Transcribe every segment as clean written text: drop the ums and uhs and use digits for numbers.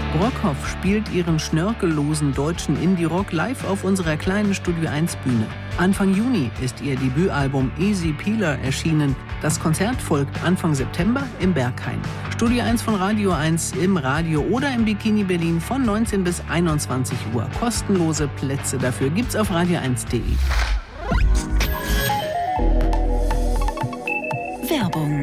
Brockhoff spielt ihren schnörkellosen deutschen Indie-Rock live auf unserer kleinen Studio 1 Bühne. Anfang Juni ist ihr Debütalbum Easy Peeler erschienen. Das Konzert folgt Anfang September im Berghain. Studio 1 von Radio 1 im Radio oder im Bikini Berlin von 19 bis 21 Uhr. Kostenlose Plätze dafür gibt's auf radio1.de. Werbung.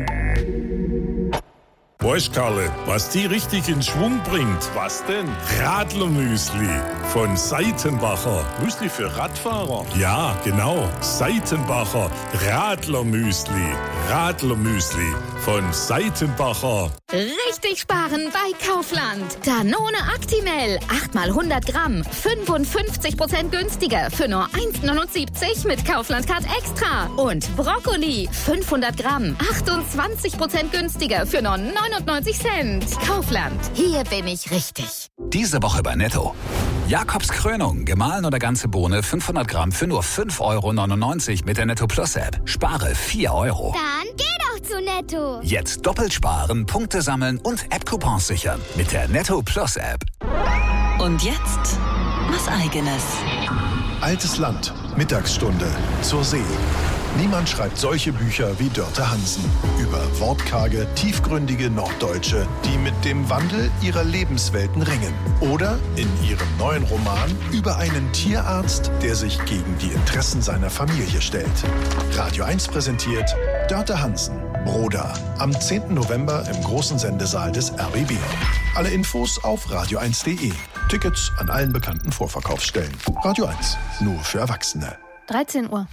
Weißt Karle, was die richtig in Schwung bringt? Was denn? Radlermüsli von Seitenbacher. Müsli für Radfahrer? Ja, genau. Seitenbacher Radlermüsli. Radlermüsli von Seitenbacher. Richtig sparen bei Kaufland. Danone Actimel. 8 mal 100 Gramm. 55% günstiger. Für nur 1,79 mit Kaufland Card Extra. Und Brokkoli. 500 Gramm. 28% günstiger. Für nur 99 Cent. Kaufland. Hier bin ich richtig. Diese Woche bei Netto. Jakobs Krönung, gemahlen oder ganze Bohne, 500 Gramm für nur 5,99 € mit der Netto Plus App. Spare 4 €. Dann geh doch zu Netto. Jetzt doppelt sparen, Punkte sammeln und App-Coupons sichern mit der Netto Plus App. Und jetzt was Eigenes. Altes Land, Mittagsstunde, zur See. Niemand schreibt solche Bücher wie Dörte Hansen über wortkarge, tiefgründige Norddeutsche, die mit dem Wandel ihrer Lebenswelten ringen. Oder in ihrem neuen Roman über einen Tierarzt, der sich gegen die Interessen seiner Familie stellt. Radio 1 präsentiert Dörte Hansen, Broda, am 10. November im großen Sendesaal des RBB. Alle Infos auf radio1.de. Tickets an allen bekannten Vorverkaufsstellen. Radio 1, nur für Erwachsene. 13 Uhr.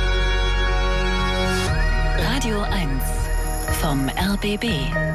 Radio 1 vom RBB.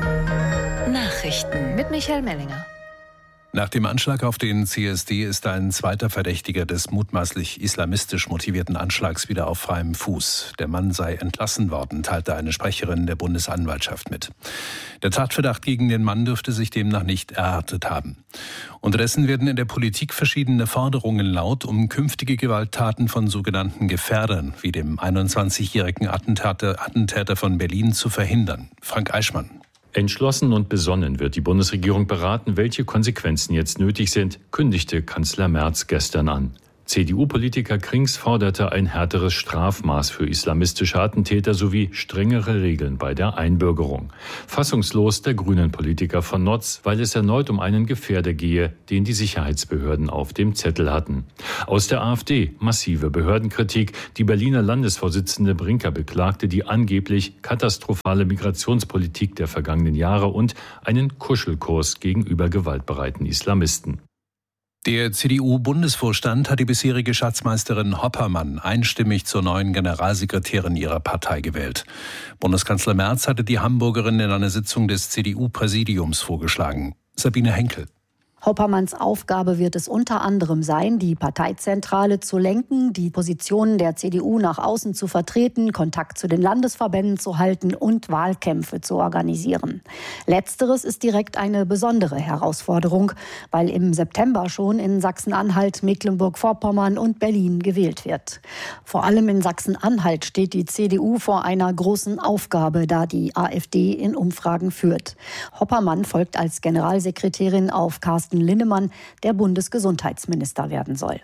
Nachrichten Mit Michael Mellinger. Nach dem Anschlag auf den CSD ist ein zweiter Verdächtiger des mutmaßlich islamistisch motivierten Anschlags wieder auf freiem Fuß. Der Mann sei entlassen worden, teilte eine Sprecherin der Bundesanwaltschaft mit. Der Tatverdacht gegen den Mann dürfte sich demnach nicht erhärtet haben. Unterdessen werden in der Politik verschiedene Forderungen laut, um künftige Gewalttaten von sogenannten Gefährdern wie dem 21-jährigen Attentäter von Berlin zu verhindern. Frank Eichmann. Entschlossen und besonnen wird die Bundesregierung beraten, welche Konsequenzen jetzt nötig sind, kündigte Kanzler Merz gestern an. CDU-Politiker Krings forderte ein härteres Strafmaß für islamistische Attentäter sowie strengere Regeln bei der Einbürgerung. Fassungslos der Grünen-Politiker von Notz, weil es erneut um einen Gefährder gehe, den die Sicherheitsbehörden auf dem Zettel hatten. Aus der AfD massive Behördenkritik. Die Berliner Landesvorsitzende Brinker beklagte die angeblich katastrophale Migrationspolitik der vergangenen Jahre und einen Kuschelkurs gegenüber gewaltbereiten Islamisten. Der CDU-Bundesvorstand hat die bisherige Schatzmeisterin Hoppermann einstimmig zur neuen Generalsekretärin ihrer Partei gewählt. Bundeskanzler Merz hatte die Hamburgerin in einer Sitzung des CDU-Präsidiums vorgeschlagen. Sabine Henkel. Hoppermanns Aufgabe wird es unter anderem sein, die Parteizentrale zu lenken, die Positionen der CDU nach außen zu vertreten, Kontakt zu den Landesverbänden zu halten und Wahlkämpfe zu organisieren. Letzteres ist direkt eine besondere Herausforderung, weil im September schon in Sachsen-Anhalt, Mecklenburg-Vorpommern und Berlin gewählt wird. Vor allem in Sachsen-Anhalt steht die CDU vor einer großen Aufgabe, da die AfD in Umfragen führt. Hoppermann folgt als Generalsekretärin auf Carsten Linnemann, der Bundesgesundheitsminister werden soll.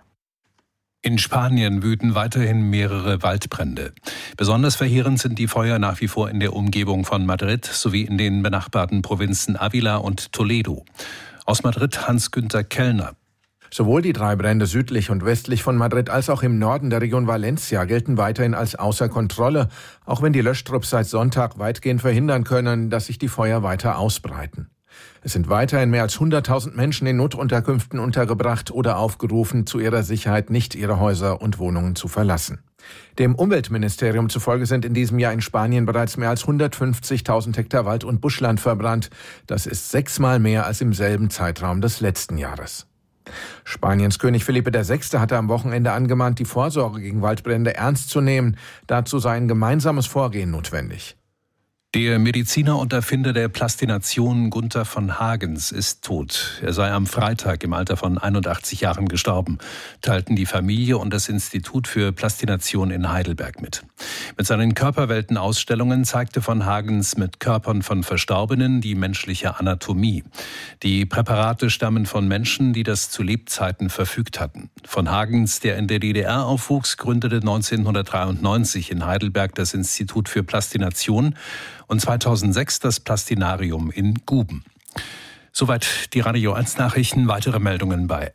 In Spanien wüten weiterhin mehrere Waldbrände. Besonders verheerend sind die Feuer nach wie vor in der Umgebung von Madrid sowie in den benachbarten Provinzen Ávila und Toledo. Aus Madrid Hans-Günther Kellner. Sowohl die 3 Brände südlich und westlich von Madrid als auch im Norden der Region Valencia gelten weiterhin als außer Kontrolle, auch wenn die Löschtrupps seit Sonntag weitgehend verhindern können, dass sich die Feuer weiter ausbreiten. Es sind weiterhin mehr als 100.000 Menschen in Notunterkünften untergebracht oder aufgerufen, zu ihrer Sicherheit nicht ihre Häuser und Wohnungen zu verlassen. Dem Umweltministerium zufolge sind in diesem Jahr in Spanien bereits mehr als 150.000 Hektar Wald und Buschland verbrannt. Das ist 6-mal mehr als im selben Zeitraum des letzten Jahres. Spaniens König Felipe VI. Hatte am Wochenende angemahnt, die Vorsorge gegen Waldbrände ernst zu nehmen. Dazu sei ein gemeinsames Vorgehen notwendig. Der Mediziner und Erfinder der Plastination Gunther von Hagens ist tot. Er sei am Freitag im Alter von 81 Jahren gestorben, teilten die Familie und das Institut für Plastination in Heidelberg mit. Mit seinen Körperweltenausstellungen zeigte von Hagens mit Körpern von Verstorbenen die menschliche Anatomie. Die Präparate stammen von Menschen, die das zu Lebzeiten verfügt hatten. Von Hagens, der in der DDR aufwuchs, gründete 1993 in Heidelberg das Institut für Plastination und 2006 das Plastinarium in Guben. Soweit die Radio 1 Nachrichten. Weitere Meldungen bei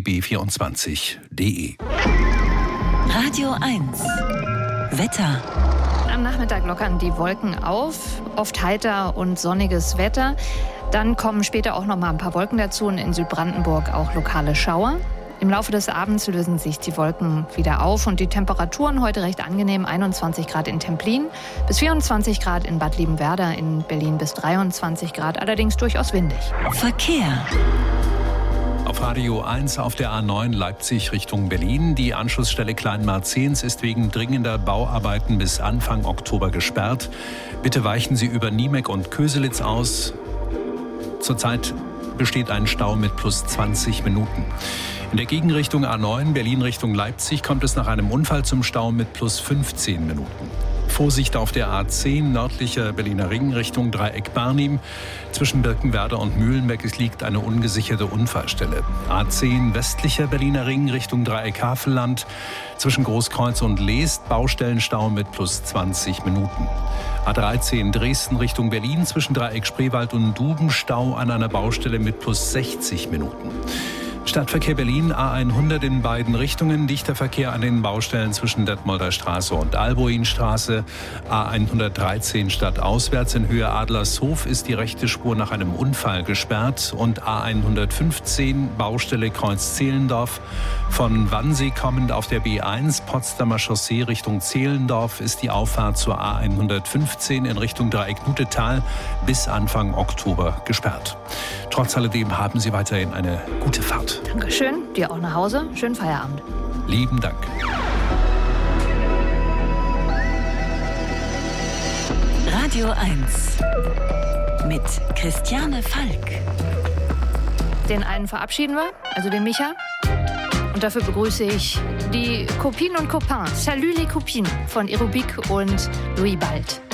rbb24.de. Radio 1 Wetter. Am Nachmittag lockern die Wolken auf, oft heiter und sonniges Wetter. Dann kommen später auch noch mal ein paar Wolken dazu und in Südbrandenburg auch lokale Schauer. Im Laufe des Abends lösen sich die Wolken wieder auf und die Temperaturen heute recht angenehm. 21 Grad in Templin, bis 24 Grad in Bad Liebenwerda, in Berlin bis 23 Grad, allerdings durchaus windig. Verkehr. Auf Radio 1 auf der A9 Leipzig Richtung Berlin. Die Anschlussstelle Kleinmarzens ist wegen dringender Bauarbeiten bis Anfang Oktober gesperrt. Bitte weichen Sie über Niemek und Köselitz aus. Zurzeit besteht ein Stau mit plus 20 Minuten. In der Gegenrichtung A9 Berlin Richtung Leipzig kommt es nach einem Unfall zum Stau mit plus 15 Minuten. Vorsicht auf der A10 nördlicher Berliner Ring Richtung Dreieck Barnim. Zwischen Birkenwerder und Mühlenbeck liegt eine ungesicherte Unfallstelle. A10 westlicher Berliner Ring Richtung Dreieck Havelland. Zwischen Großkreuz und Leest Baustellenstau mit plus 20 Minuten. A13 Dresden Richtung Berlin zwischen Dreieck Spreewald und Duben Stau an einer Baustelle mit plus 60 Minuten. Stadtverkehr Berlin, A100 in beiden Richtungen, dichter Verkehr an den Baustellen zwischen Detmolder Straße und Alboinstraße. A113 stadtauswärts in Höhe Adlershof ist die rechte Spur nach einem Unfall gesperrt und A115 Baustelle Kreuz Zehlendorf. Von Wannsee kommend auf der B1 Potsdamer Chaussee Richtung Zehlendorf ist die Auffahrt zur A115 in Richtung Dreieck Nutetal bis Anfang Oktober gesperrt. Trotz alledem haben Sie weiterhin eine gute Fahrt. Dankeschön. Dir auch nach Hause. Schönen Feierabend. Lieben Dank. Radio 1 mit Christiane Falk. Den einen verabschieden wir, also den Micha. Und dafür begrüße ich die Copines und Copains. Salut les Copines von Aerobic und Louis Bald.